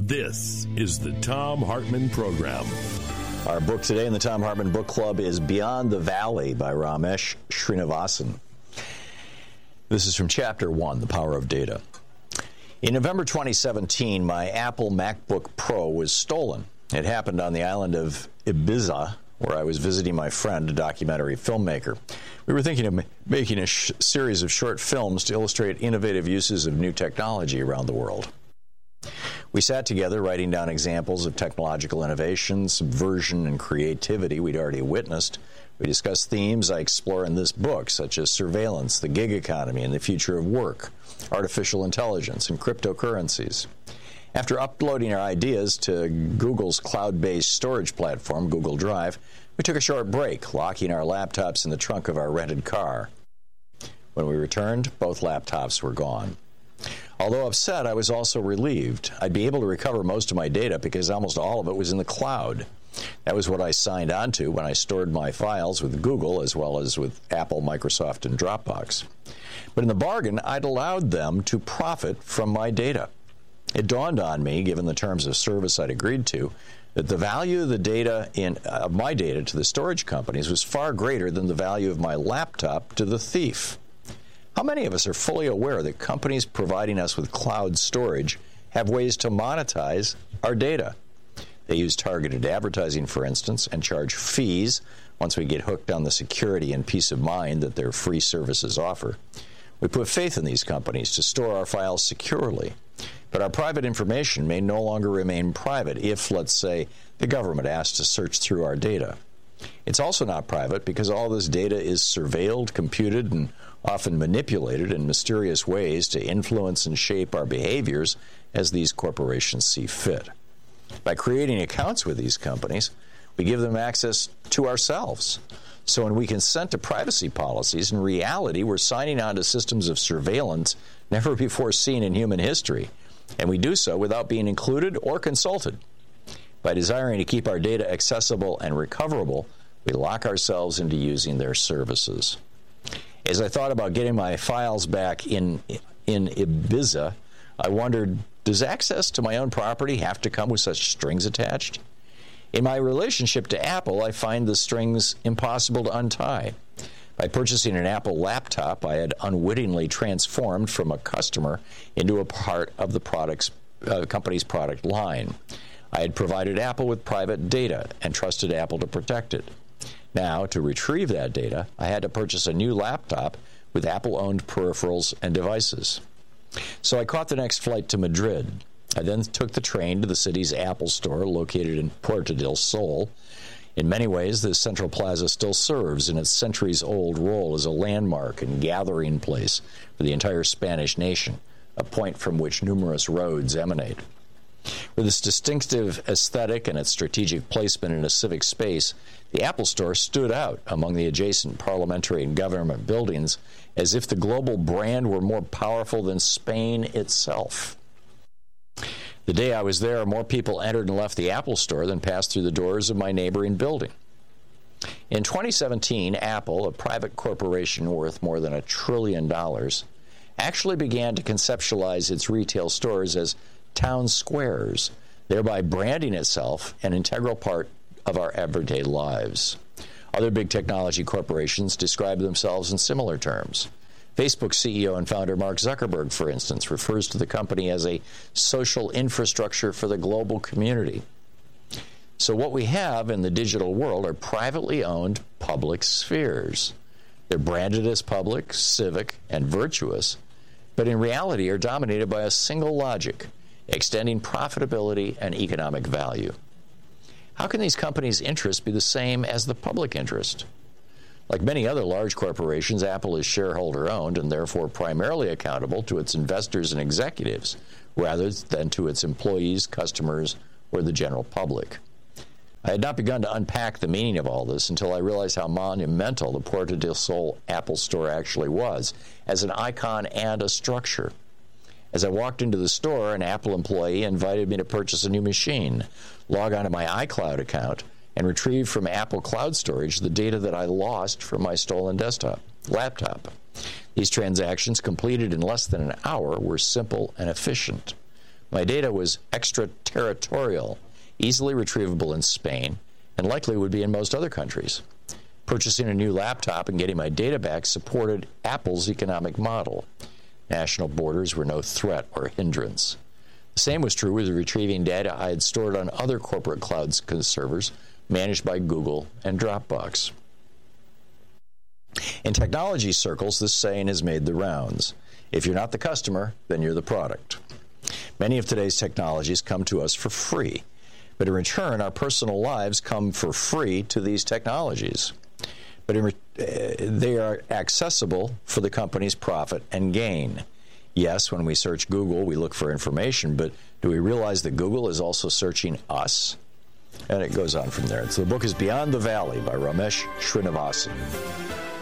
This is the Thom Hartmann Program. Our book today in the Thom Hartmann Book Club is Beyond the Valley by Ramesh Srinivasan. This is from Chapter 1, The Power of Data. In November 2017, my Apple MacBook Pro was stolen. It happened on the island of Ibiza, where I was visiting my friend, a documentary filmmaker. We were thinking of making a series of short films to illustrate innovative uses of new technology around the world. We sat together writing down examples of technological innovation, subversion, and creativity we'd already witnessed. We discussed themes I explore in this book, such as surveillance, the gig economy, and the future of work, artificial intelligence, and cryptocurrencies. After uploading our ideas to Google's cloud-based storage platform, Google Drive, we took a short break, locking our laptops in the trunk of our rented car. When we returned, both laptops were gone. Although upset, I was also relieved. I'd be able to recover most of my data because almost all of it was in the cloud. That was what I signed on to when I stored my files with Google as well as with Apple, Microsoft, and Dropbox. But in the bargain, I'd allowed them to profit from my data. It dawned on me, given the terms of service I'd agreed to, that the value of the data of my data to the storage companies was far greater than the value of my laptop to the thief. How many of us are fully aware that companies providing us with cloud storage have ways to monetize our data? They use targeted advertising, for instance, and charge fees once we get hooked on the security and peace of mind that their free services offer. We put faith in these companies to store our files securely, but our private information may no longer remain private if, let's say, the government asks to search through our data. It's also not private because all this data is surveilled, computed, and often manipulated in mysterious ways to influence and shape our behaviors as these corporations see fit. By creating accounts with these companies, we give them access to ourselves. So when we consent to privacy policies, in reality, we're signing on to systems of surveillance never before seen in human history, and we do so without being included or consulted. By desiring to keep our data accessible and recoverable, we lock ourselves into using their services. As I thought about getting my files back in Ibiza, I wondered, does access to my own property have to come with such strings attached? In my relationship to Apple, I find the strings impossible to untie. By purchasing an Apple laptop, I had unwittingly transformed from a customer into a part of the company's product line. I had provided Apple with private data and trusted Apple to protect it. Now, to retrieve that data, I had to purchase a new laptop with Apple-owned peripherals and devices. So I caught the next flight to Madrid. I then took the train to the city's Apple store located in Puerto del Sol. In many ways, this central plaza still serves in its centuries-old role as a landmark and gathering place for the entire Spanish nation, a point from which numerous roads emanate. With its distinctive aesthetic and its strategic placement in a civic space, the Apple Store stood out among the adjacent parliamentary and government buildings as if the global brand were more powerful than Spain itself. The day I was there, more people entered and left the Apple Store than passed through the doors of my neighboring building. In 2017, Apple, a private corporation worth more than $1 trillion, actually began to conceptualize its retail stores as town squares, thereby branding itself an integral part of our everyday lives. Other big technology corporations describe themselves in similar terms. Facebook CEO and founder Mark Zuckerberg, for instance, refers to the company as a social infrastructure for the global community. So what we have in the digital world are privately owned public spheres. They're branded as public, civic, and virtuous, but in reality are dominated by a single logic, extending profitability and economic value. How can these companies' interests be the same as the public interest? Like many other large corporations, Apple is shareholder-owned and therefore primarily accountable to its investors and executives, rather than to its employees, customers, or the general public. I had not begun to unpack the meaning of all this until I realized how monumental the Puerto del Sol Apple Store actually was, as an icon and a structure. As I walked into the store, an Apple employee invited me to purchase a new machine, log on to my iCloud account, and retrieve from Apple Cloud Storage the data that I lost from my stolen laptop. These transactions, completed in less than an hour, were simple and efficient. My data was extraterritorial, easily retrievable in Spain, and likely would be in most other countries. Purchasing a new laptop and getting my data back supported Apple's economic model. National borders were no threat or hindrance. The same was true with retrieving data I had stored on other corporate cloud servers managed by Google and Dropbox. In technology circles, this saying has made the rounds. If you're not the customer, then you're the product. Many of today's technologies come to us for free, but in return, our personal lives come for free to these technologies. But they are accessible for the company's profit and gain. Yes, when we search Google, we look for information, but do we realize that Google is also searching us? And it goes on from there. So the book is Beyond the Valley by Ramesh Srinivasan.